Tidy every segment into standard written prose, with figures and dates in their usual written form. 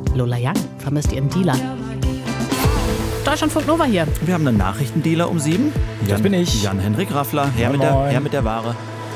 Lola Young vermisst ihren Dealer. Deutschlandfunk Nova hier. Wir haben einen Nachrichtendealer um 7. Das bin ich. Jan-Henrik Raffler, Herr mit der Ware.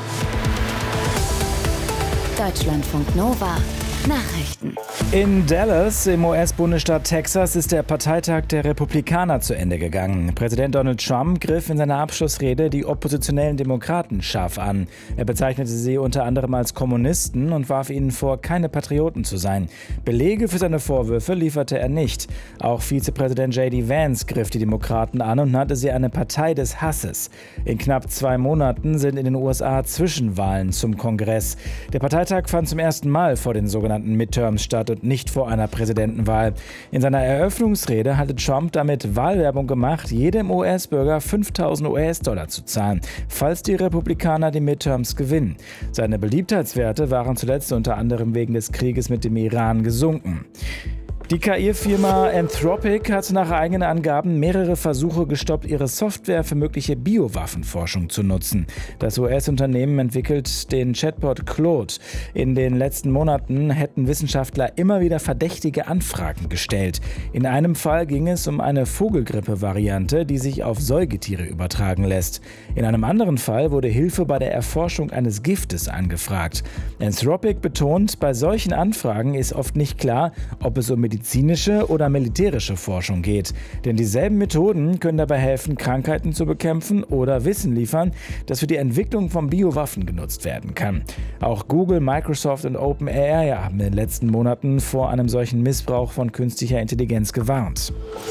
Deutschlandfunk Nova. Nachrichten. In Dallas, im US-Bundesstaat Texas, ist der Parteitag der Republikaner zu Ende gegangen. Präsident Donald Trump griff in seiner Abschlussrede die oppositionellen Demokraten scharf an. Er bezeichnete sie unter anderem als Kommunisten und warf ihnen vor, keine Patrioten zu sein. Belege für seine Vorwürfe lieferte er nicht. Auch Vizepräsident J.D. Vance griff die Demokraten an und nannte sie eine Partei des Hasses. In knapp 2 Monaten sind in den USA Zwischenwahlen zum Kongress. Der Parteitag fand zum ersten Mal vor den sogenannten Midterms statt und nicht vor einer Präsidentenwahl. In seiner Eröffnungsrede hatte Trump damit Wahlwerbung gemacht, jedem US-Bürger 5.000 US-Dollar zu zahlen, falls die Republikaner die Midterms gewinnen. Seine Beliebtheitswerte waren zuletzt unter anderem wegen des Krieges mit dem Iran gesunken. Die KI-Firma Anthropic hat nach eigenen Angaben mehrere Versuche gestoppt, ihre Software für mögliche Biowaffenforschung zu nutzen. Das US-Unternehmen entwickelt den Chatbot Claude. In den letzten Monaten hätten Wissenschaftler immer wieder verdächtige Anfragen gestellt. In einem Fall ging es um eine Vogelgrippe-Variante, die sich auf Säugetiere übertragen lässt. In einem anderen Fall wurde Hilfe bei der Erforschung eines Giftes angefragt. Anthropic betont, bei solchen Anfragen ist oft nicht klar, ob es um medizinische oder militärische Forschung geht. Denn dieselben Methoden können dabei helfen, Krankheiten zu bekämpfen oder Wissen liefern, das für die Entwicklung von Biowaffen genutzt werden kann. Auch Google, Microsoft und OpenAI haben in den letzten Monaten vor einem solchen Missbrauch von künstlicher Intelligenz gewarnt.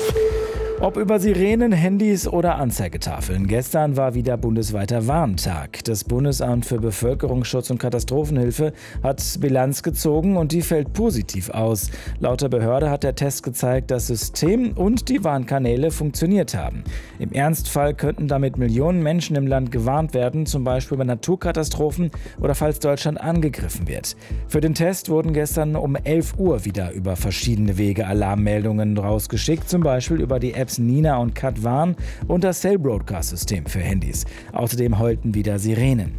Ob über Sirenen, Handys oder Anzeigetafeln. Gestern war wieder bundesweiter Warntag. Das Bundesamt für Bevölkerungsschutz und Katastrophenhilfe hat Bilanz gezogen und die fällt positiv aus. Laut der Behörde hat der Test gezeigt, dass System und die Warnkanäle funktioniert haben. Im Ernstfall könnten damit Millionen Menschen im Land gewarnt werden, zum Beispiel bei Naturkatastrophen oder falls Deutschland angegriffen wird. Für den Test wurden gestern um 11 Uhr wieder über verschiedene Wege Alarmmeldungen rausgeschickt, zum Beispiel über die Apps Nina und Cat Warn und das Cell Broadcast-System für Handys. Außerdem heulten wieder Sirenen.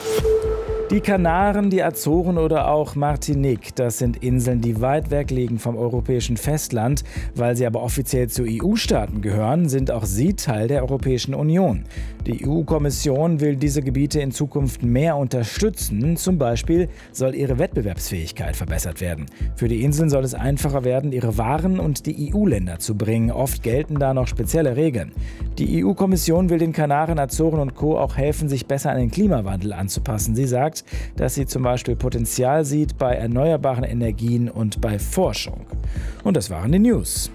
Die Kanaren, die Azoren oder auch Martinique, das sind Inseln, die weit weg liegen vom europäischen Festland. Weil sie aber offiziell zu EU-Staaten gehören, sind auch sie Teil der Europäischen Union. Die EU-Kommission will diese Gebiete in Zukunft mehr unterstützen. Zum Beispiel soll ihre Wettbewerbsfähigkeit verbessert werden. Für die Inseln soll es einfacher werden, ihre Waren und die EU-Länder zu bringen. Oft gelten da noch spezielle Regeln. Die EU-Kommission will den Kanaren, Azoren und Co. auch helfen, sich besser an den Klimawandel anzupassen. Sie sagt, dass sie zum Beispiel Potenzial sieht bei erneuerbaren Energien und bei Forschung. Und das waren die News.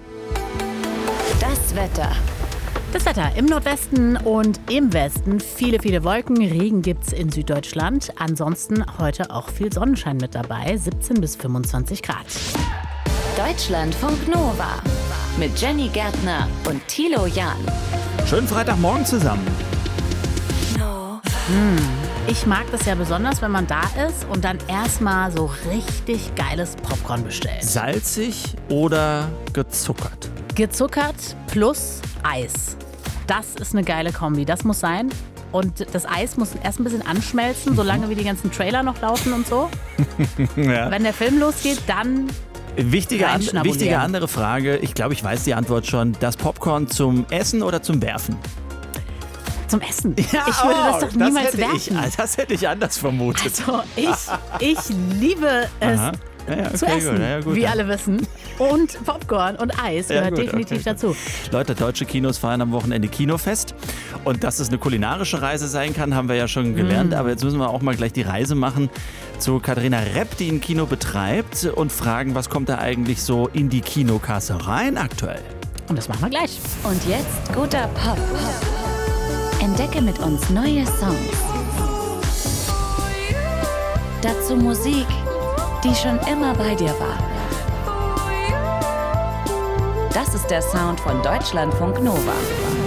Das Wetter. Das Wetter im Nordwesten und im Westen. Viele Wolken. Regen gibt's in Süddeutschland. Ansonsten heute auch viel Sonnenschein mit dabei. 17 bis 25 Grad. Deutschlandfunk Nova. Mit Jenny Gärtner und Thilo Jahn. Schönen Freitagmorgen zusammen. Ich mag das ja besonders, wenn man da ist und dann erstmal so richtig geiles Popcorn bestellt. Salzig oder gezuckert? Gezuckert plus Eis. Das ist eine geile Kombi, das muss sein. Und das Eis muss erst ein bisschen anschmelzen, solange wie die ganzen Trailer noch laufen und so. Ja. Wenn der Film losgeht, dann Wichtige andere Frage, ich glaube, ich weiß die Antwort schon. Das Popcorn zum Essen oder zum Werfen? Zum Essen. Ja, ich würde das doch niemals werfen. Das hätte ich anders vermutet. Also ich liebe es zu essen, gut, wie alle wissen. Und Popcorn und Eis gehört definitiv dazu. Leute, deutsche Kinos feiern am Wochenende Kinofest. Und dass es eine kulinarische Reise sein kann, haben wir ja schon gelernt. Aber jetzt müssen wir auch mal gleich die Reise machen zu Katharina Repp, die ein Kino betreibt, und fragen, was kommt da eigentlich so in die Kinokasse rein aktuell? Und das machen wir gleich. Und jetzt guter Pop. Entdecke mit uns neue Songs. Dazu Musik, die schon immer bei dir war. Das ist der Sound von Deutschlandfunk Nova.